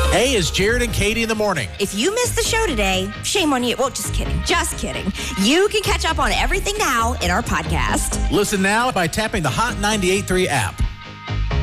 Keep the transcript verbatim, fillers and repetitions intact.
A is Jared and Katie in the morning. If you missed the show today, shame on you. Well, just kidding. Just kidding. You can catch up on everything now in our podcast. Listen now by tapping the Hot ninety-eight point three app.